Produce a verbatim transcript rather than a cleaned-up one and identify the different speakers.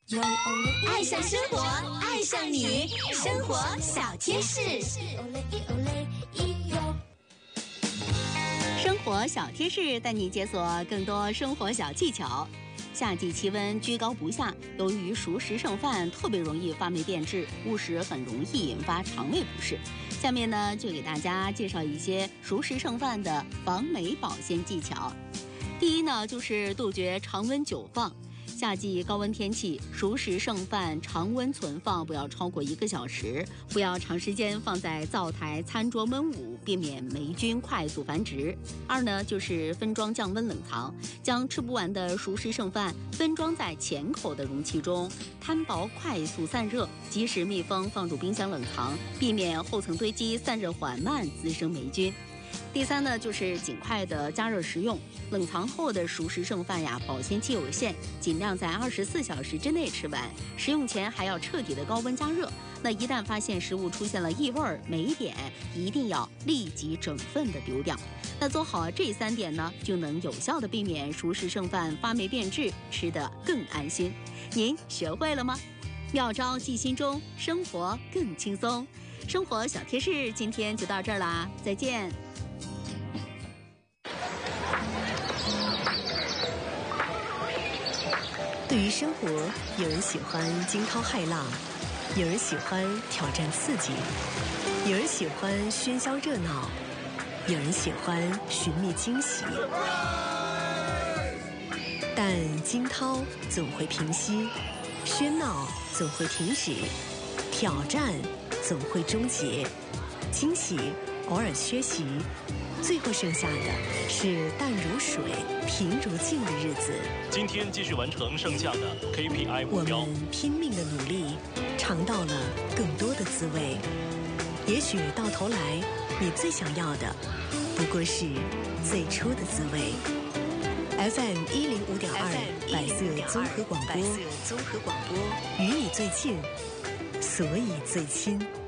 Speaker 1: 爱上生活，爱上你，生活小贴士。生活小贴士带你解锁更多生活小技巧。夏季气温居高不下，由于熟食剩饭特别容易发霉变质，误食很容易引发肠胃不适。下面呢，就给大家介绍一些熟食剩饭的防霉保鲜技巧。第一呢，就是杜绝常温久放。夏季高温天气，熟食剩饭常温存放不要超过一个小时，不要长时间放在灶台、餐桌焖捂，避免霉菌快速繁殖。二呢，就是分装降温冷藏，将吃不完的熟食剩饭分装在浅口的容器中，摊薄快速散热，及时密封放入冰箱冷藏，避免厚层堆积、散热缓慢，滋生霉菌。第三呢，就是尽快的加热食用。冷藏后的熟食剩饭呀，保鲜期有限，尽量在二十四小时之内吃完。食用前还要彻底的高温加热。那一旦发现食物出现了异味、霉点，一定要立即整份的丢掉。那做好这三点呢，就能有效的避免熟食剩饭发霉变质，吃得更安心。您学会了吗？妙招记心中，生活更轻松。生活小贴士今天就到这儿啦，再见。
Speaker 2: 对于生活，有人喜欢惊涛骇浪，有人喜欢挑战刺激，有人喜欢喧嚣热闹，有人喜欢寻觅惊喜。但惊涛总会平息，喧闹总会停止，挑战总会终结，惊喜偶尔缺席，最后剩下的是淡如水、平如镜的日子。
Speaker 3: 今天继续完成剩下的 K P I 目标。
Speaker 2: 我们拼命的努力，尝到了更多的滋味。也许到头来，你最想要的不过是最初的滋味。F M 一零五点二，百色综合广播，综合广播与你最近，所以最亲。